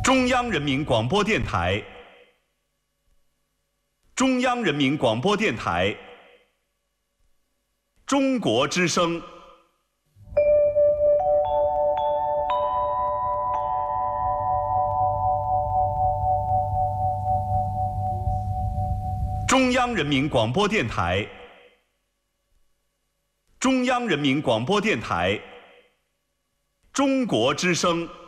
中央人民广播电台，中央人民广播电台，中国之声。中央人民广播电台，中央人民广播电台，中国之声。